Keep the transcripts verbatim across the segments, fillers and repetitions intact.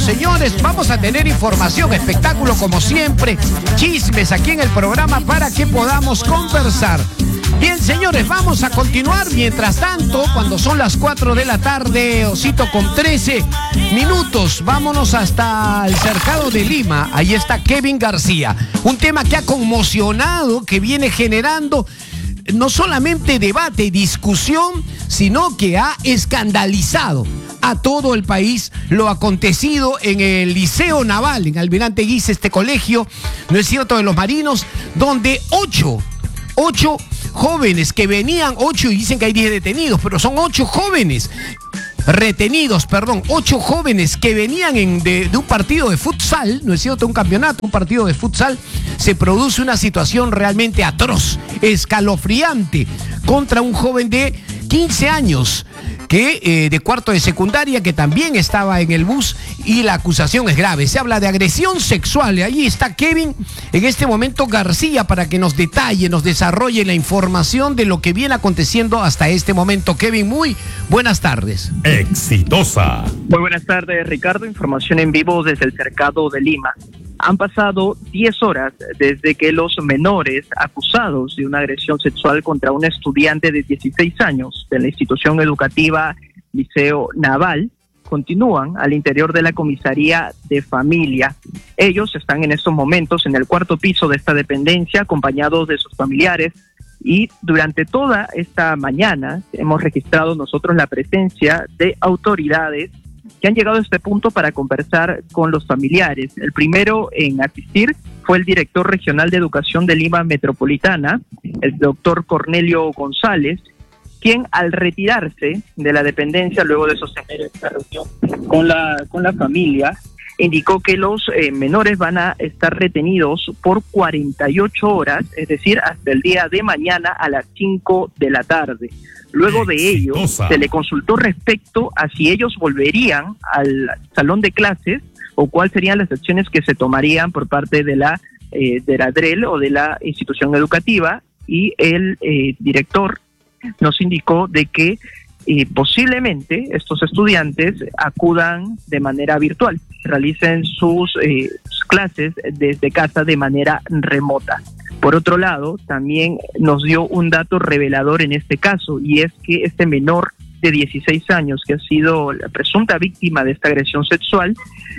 señores, vamos a tener información, espectáculo como siempre, chismes aquí en el programa para que podamos conversar. Bien, señores, vamos a continuar. Mientras tanto, cuando son las cuatro de la tarde, Osito, con trece minutos, vámonos hasta el Cercado de Lima. Ahí está Kevin García. Un tema que ha conmocionado, que viene generando no solamente debate y discusión, sino que ha escandalizado a todo el país lo acontecido en el Liceo Naval, en Almirante Guise, este colegio, ¿no es cierto?, de los marinos, donde ocho, ocho jóvenes que venían, ocho, y dicen que hay diez detenidos, pero son ocho jóvenes retenidos, perdón, ocho jóvenes que venían en, de, de un partido de futsal, ¿no es cierto?, un campeonato, un partido de futsal, se produce una situación realmente atroz, escalofriante, contra un joven de quince años, que eh, de cuarto de secundaria, que también estaba en el bus, y la acusación es grave. Se habla de agresión sexual. Y ahí está Kevin, en este momento García, para que nos detalle, nos desarrolle la información de lo que viene aconteciendo hasta este momento. Kevin, muy buenas tardes. Exitosa. Muy buenas tardes, Ricardo. Información en vivo desde el Cercado de Lima. Han pasado diez horas desde que los menores acusados de una agresión sexual contra un estudiante de dieciséis años de la institución educativa Liceo Naval continúan al interior de la comisaría de familia. Ellos están en estos momentos en el cuarto piso de esta dependencia, acompañados de sus familiares, y durante toda esta mañana hemos registrado nosotros la presencia de autoridades que han llegado a este punto para conversar con los familiares. El primero en asistir fue el director regional de Educación de Lima Metropolitana, el doctor Cornelio González, quien al retirarse de la dependencia luego de sostener esta reunión con la, con la familia, indicó que los eh, menores van a estar retenidos por cuarenta y ocho horas, es decir, hasta el día de mañana a las cinco de la tarde. Luego de ello, se le consultó respecto a si ellos volverían al salón de clases o cuáles serían las acciones que se tomarían por parte de la eh, de la D R E L o de la institución educativa, y el eh, director nos indicó de que eh, posiblemente estos estudiantes acudan de manera virtual, realicen sus eh, clases desde casa de manera remota. Por otro lado, también nos dio un dato revelador en este caso, y es que este menor de dieciséis años, que ha sido la presunta víctima de esta agresión sexual,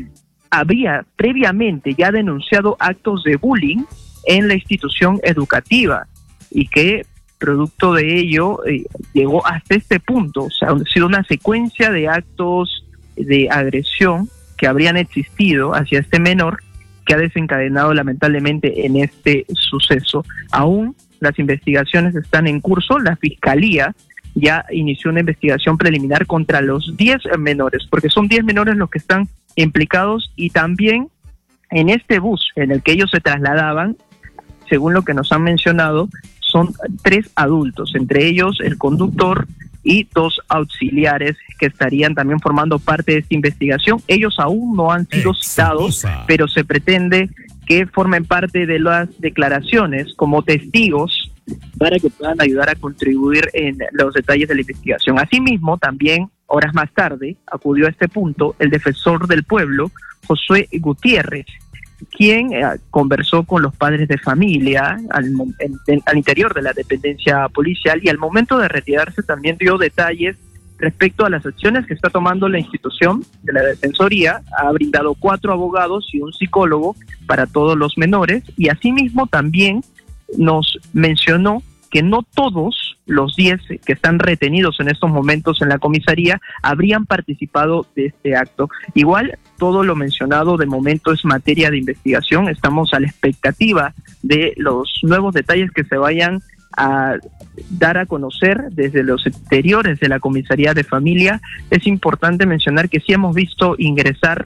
había previamente ya denunciado actos de bullying en la institución educativa, y que producto de ello eh, llegó hasta este punto. O sea, ha sido una secuencia de actos de agresión que habrían existido hacia este menor, que ha desencadenado lamentablemente en este suceso. Aún las investigaciones están en curso. La Fiscalía ya inició una investigación preliminar contra los diez menores, porque son diez menores los que están implicados, y también en este bus en el que ellos se trasladaban, según lo que nos han mencionado, son tres adultos, entre ellos el conductor y dos auxiliares que estarían también formando parte de esta investigación. Ellos aún no han sido citados, pero se pretende que formen parte de las declaraciones como testigos para que puedan ayudar a contribuir en los detalles de la investigación. Asimismo, también horas más tarde acudió a este punto el defensor del pueblo, Josué Gutiérrez, quien eh, conversó con los padres de familia al, en, en, al interior de la dependencia policial, y al momento de retirarse también dio detalles respecto a las acciones que está tomando la institución de la Defensoría. Ha brindado cuatro abogados y un psicólogo para todos los menores, y asimismo también nos mencionó que no todos los diez que están retenidos en estos momentos en la comisaría habrían participado de este acto. Igual, todo lo mencionado de momento es materia de investigación. Estamos a la expectativa de los nuevos detalles que se vayan a dar a conocer desde los exteriores de la comisaría de familia. Es importante mencionar que sí hemos visto ingresar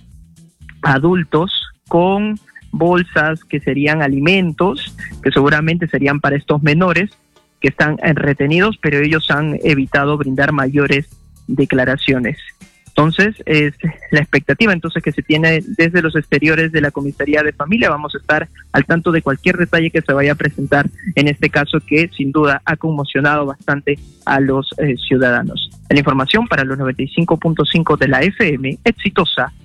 adultos con bolsas que serían alimentos, que seguramente serían para estos menores que están retenidos, pero ellos han evitado brindar mayores declaraciones. Entonces, es la expectativa entonces que se tiene desde los exteriores de la comisaría de familia. Vamos a estar al tanto de cualquier detalle que se vaya a presentar en este caso, que sin duda ha conmocionado bastante a los eh, ciudadanos. La información para los noventa y cinco punto cinco de la F M, Exitosa,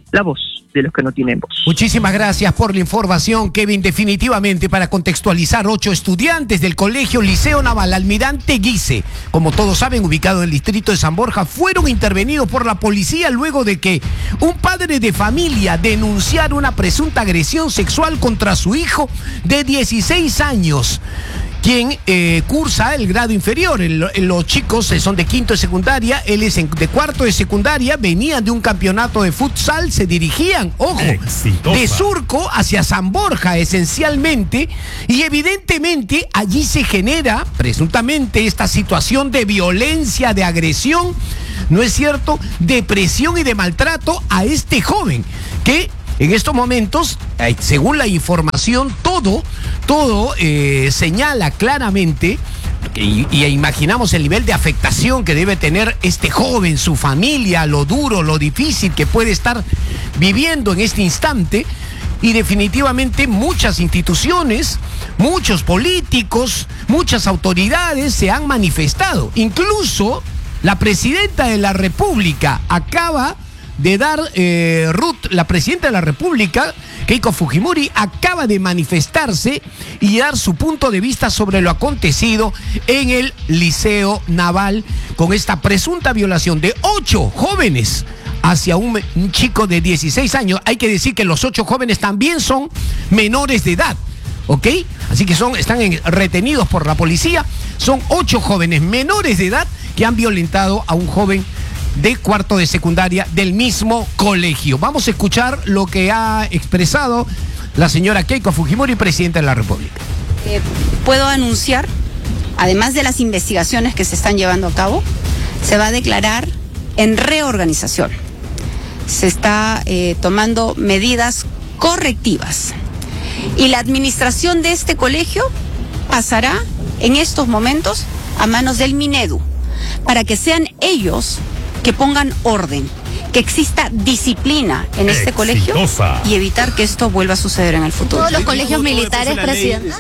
la voz de los que no tienen voz. Muchísimas gracias por la información, Kevin. Definitivamente, para contextualizar, ocho estudiantes del Colegio Liceo Naval Almirante Guise, como todos saben, ubicado en el distrito de San Borja, fueron intervenidos por la policía luego de que un padre de familia denunciara una presunta agresión sexual contra su hijo de dieciséis años. Quien eh, cursa el grado inferior. El, el, los chicos eh, son de quinto de secundaria, él es en, de cuarto de secundaria, venían de un campeonato de futsal, se dirigían, ojo, Exitosa. de Surco hacia San Borja esencialmente, y evidentemente allí se genera presuntamente esta situación de violencia, de agresión, ¿no es cierto?, de presión y de maltrato a este joven, que en estos momentos, según la información, todo, todo eh, señala claramente, y, y imaginamos el nivel de afectación que debe tener este joven, su familia, lo duro, lo difícil que puede estar viviendo en este instante, y definitivamente muchas instituciones, muchos políticos, muchas autoridades se han manifestado. Incluso la presidenta de la República acaba de dar, eh, Ruth, la presidenta de la República, Keiko Fujimori, acaba de manifestarse y dar su punto de vista sobre lo acontecido en el Liceo Naval con esta presunta violación de ocho jóvenes hacia un, un chico de dieciséis años. Hay que decir que los ocho jóvenes también son menores de edad, ¿ok? Así que son, están en, retenidos por la policía. Son ocho jóvenes menores de edad que han violentado a un joven de cuarto de secundaria del mismo colegio. Vamos a escuchar lo que ha expresado la señora Keiko Fujimori, presidenta de la República. Eh, puedo anunciar, además de las investigaciones que se están llevando a cabo, se va a declarar en reorganización. Se está eh, tomando medidas correctivas. Y la administración de este colegio pasará en estos momentos a manos del Minedu, para que sean ellos que pongan orden, que exista disciplina en este Exitosa. colegio y evitar que esto vuelva a suceder en el futuro. ¿Todos los colegios militares, presidenta?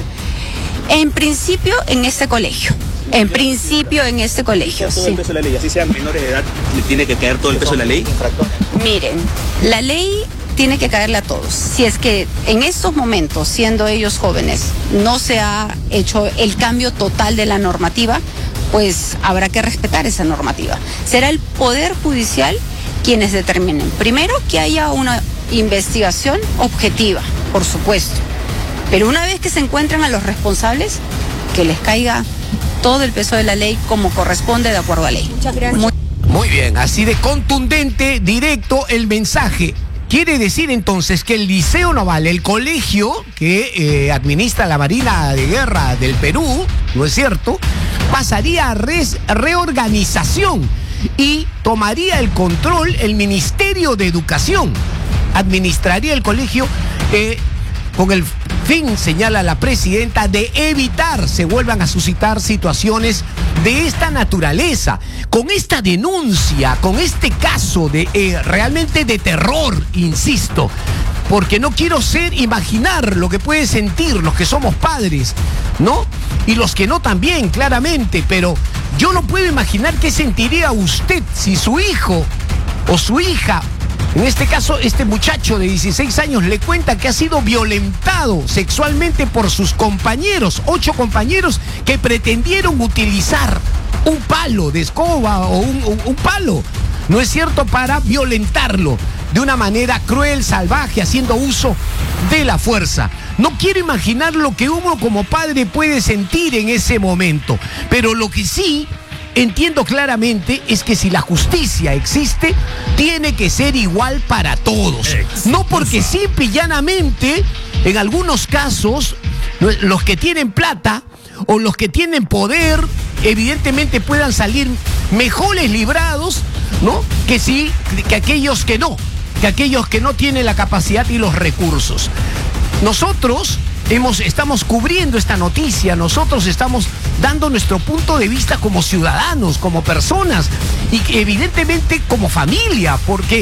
En principio, en este colegio. En principio, en este colegio. Todo sí. el peso de la ley, así sean menores de edad, ¿le tiene que caer todo el peso de la ley? Miren, la ley tiene que caerle a todos. Si es que en estos momentos, siendo ellos jóvenes, no se ha hecho el cambio total de la normativa, pues habrá que respetar esa normativa. Será el Poder Judicial quienes determinen. Primero, que haya una investigación objetiva, por supuesto. Pero una vez que se encuentren a los responsables, que les caiga todo el peso de la ley como corresponde de acuerdo a ley. Muchas gracias. Muy, muy bien, así de contundente, directo el mensaje. Quiere decir entonces que el Liceo Naval, el colegio que eh, administra la Marina de Guerra del Perú, ¿no es cierto?, pasaría a res, reorganización y tomaría el control el Ministerio de Educación. Administraría el colegio eh, con el fin, señala la presidenta, de evitar se vuelvan a suscitar situaciones de esta naturaleza. Con esta denuncia, con este caso de eh, realmente de terror, insisto, porque no quiero ser, imaginar lo que puede sentir los que somos padres, ¿no? Y los que no también, claramente, pero yo no puedo imaginar qué sentiría usted si su hijo o su hija, en este caso este muchacho de dieciséis años, le cuenta que ha sido violentado sexualmente por sus compañeros, ocho compañeros que pretendieron utilizar un palo de escoba o un, un, un palo, ¿no es cierto?, para violentarlo de una manera cruel, salvaje, haciendo uso de la fuerza. No quiero imaginar lo que uno como padre puede sentir en ese momento, pero lo que sí entiendo claramente es que si la justicia existe, tiene que ser igual para todos. Exitosa. No porque simple y llanamente, en algunos casos, los que tienen plata o los que tienen poder, evidentemente puedan salir mejores librados, ¿no?, que sí, que aquellos que no, que aquellos que no tienen la capacidad y los recursos. Nosotros hemos, estamos cubriendo esta noticia, nosotros estamos dando nuestro punto de vista como ciudadanos, como personas y evidentemente como familia, porque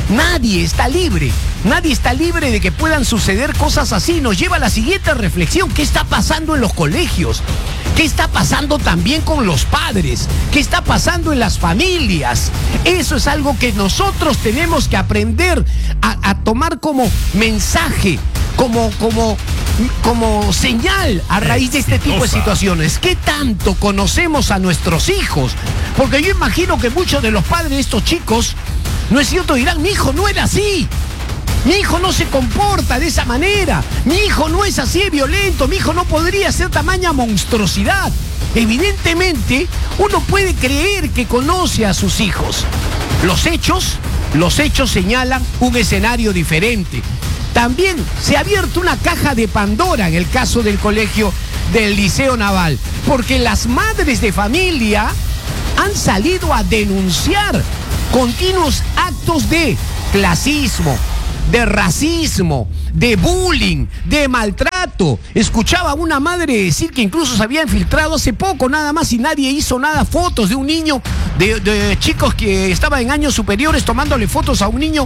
nadie está libre. Nadie está libre de que puedan suceder cosas así. Nos lleva a la siguiente reflexión. ¿Qué está pasando en los colegios? ¿Qué está pasando también con los padres? ¿Qué está pasando en las familias? Eso es algo que nosotros tenemos que aprender a, a tomar como mensaje, como, como, como señal a raíz de este tipo de situaciones. ¿Qué tanto conocemos a nuestros hijos? Porque yo imagino que muchos de los padres de estos chicos, no es cierto, dirán, mi hijo no era así. Mi hijo no se comporta de esa manera. Mi hijo no es así de violento. Mi hijo no podría ser tamaña monstruosidad. Evidentemente, uno puede creer que conoce a sus hijos. Los hechos, los hechos señalan un escenario diferente. También se ha abierto una caja de Pandora en el caso del colegio del Liceo Naval, porque las madres de familia han salido a denunciar continuos actos de clasismo, de racismo, de bullying, de maltrato. Escuchaba a una madre decir que incluso se había infiltrado hace poco, nada más, y nadie hizo nada, fotos de un niño, de, de chicos que estaban en años superiores tomándole fotos a un niño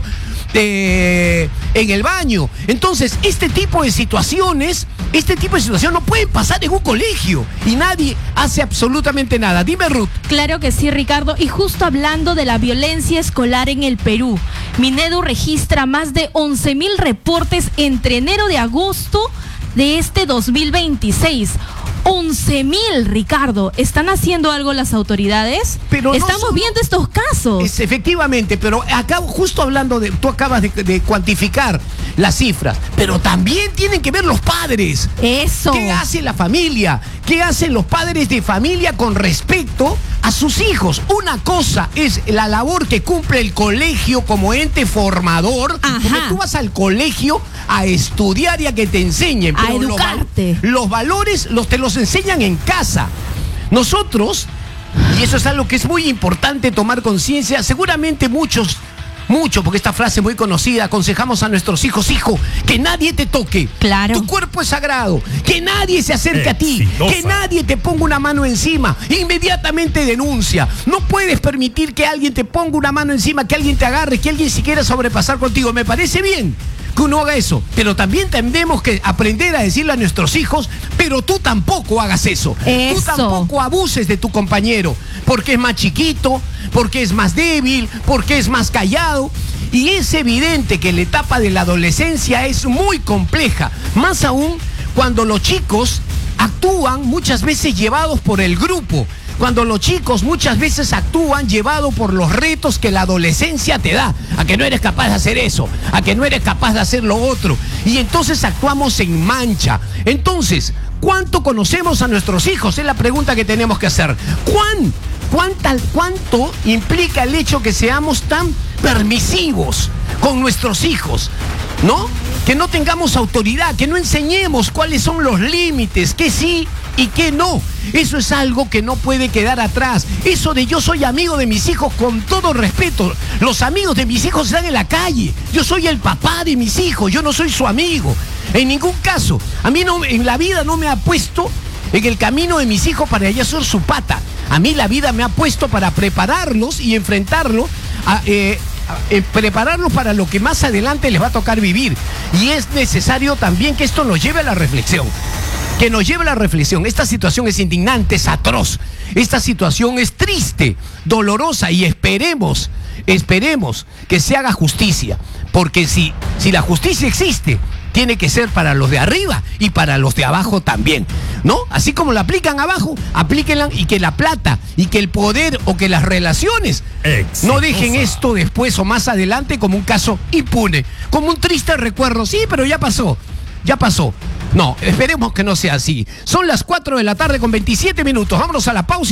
de, en el baño. Entonces, este tipo de situaciones, este tipo de situaciones no pueden pasar en un colegio y nadie hace absolutamente nada. Dime, Ruth. Claro que sí, Ricardo. Y justo hablando de la violencia escolar en el Perú, Minedu registra más de once mil reportes entre enero y agosto de este dos mil veintiséis. once mil, Ricardo. ¿Están haciendo algo las autoridades? Pero no Estamos solo... viendo estos casos. Es, efectivamente, pero acá justo hablando de, tú acabas de, de cuantificar las cifras, pero también tienen que ver los padres. Eso. ¿Qué hace la familia? ¿Qué hacen los padres de familia con respecto a sus hijos? Una cosa es la labor que cumple el colegio como ente formador, Ajá. porque tú vas al colegio a estudiar y a que te enseñen, A pero educarte. Los, los valores los te los enseñan en casa. Nosotros, y eso es algo que es muy importante tomar conciencia, seguramente muchos Mucho, porque esta frase es muy conocida, aconsejamos a nuestros hijos, hijo, que nadie te toque. Claro. Tu cuerpo es sagrado, que nadie se acerque a ti, que nadie te ponga una mano encima, inmediatamente denuncia. No puedes permitir que alguien te ponga una mano encima, que alguien te agarre, que alguien si quiera sobrepasar contigo. Me parece bien que uno haga eso, pero también tenemos que aprender a decirle a nuestros hijos, pero tú tampoco hagas eso. Eso. Tú tampoco abuses de tu compañero, porque es más chiquito, porque es más débil, porque es más callado. Y es evidente que la etapa de la adolescencia es muy compleja, más aún cuando los chicos actúan muchas veces llevados por el grupo. Cuando los chicos muchas veces actúan llevados por los retos que la adolescencia te da, a que no eres capaz de hacer eso, a que no eres capaz de hacer lo otro, y entonces actuamos en mancha. Entonces, ¿cuánto conocemos a nuestros hijos? Es la pregunta que tenemos que hacer. ¿Cuán, cuánta, ¿Cuánto implica el hecho que seamos tan permisivos con nuestros hijos? ¿No? Que no tengamos autoridad, que no enseñemos cuáles son los límites, que sí y que no. Eso es algo que no puede quedar atrás. Eso de yo soy amigo de mis hijos, con todo respeto, los amigos de mis hijos están en la calle. Yo soy el papá de mis hijos, yo no soy su amigo. En ningún caso. A mí no, en la vida no me ha puesto en el camino de mis hijos para yo ser su pata. A mí la vida me ha puesto para prepararlos y enfrentarlo a... Eh, Eh, prepararlos para lo que más adelante les va a tocar vivir. Y es necesario también que esto nos lleve a la reflexión. Que nos lleve a la reflexión. Esta situación es indignante, es atroz. Esta situación es triste, dolorosa, y esperemos, esperemos que se haga justicia. Porque si, si la justicia existe, tiene que ser para los de arriba y para los de abajo también, ¿no? Así como la aplican abajo, aplíquenla, y que la plata y que el poder o que las relaciones Exitosa. No dejen esto después o más adelante como un caso impune, como un triste recuerdo. Sí, pero ya pasó, ya pasó. No, esperemos que no sea así. Son las cuatro de la tarde con veintisiete minutos. Vámonos a la pausa.